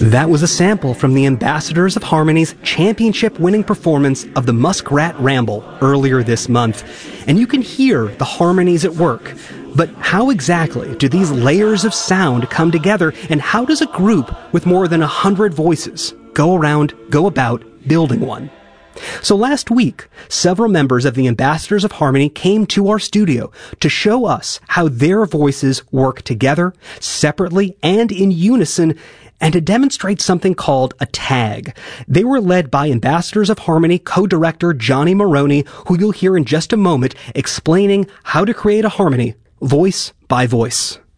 That was a sample from the Ambassadors of Harmony's championship-winning performance of the Muskrat Ramble earlier this month. And you can hear the harmonies at work. But how exactly do these layers of sound come together, and how does a group with more than 100 voices go about building one? So last week, several members of the Ambassadors of Harmony came to our studio to show us how their voices work together, separately, and in unison, and to demonstrate something called a tag. They were led by Ambassadors of Harmony co-director Johnny Maroney, who you'll hear in just a moment, explaining how to create a harmony, voice by voice.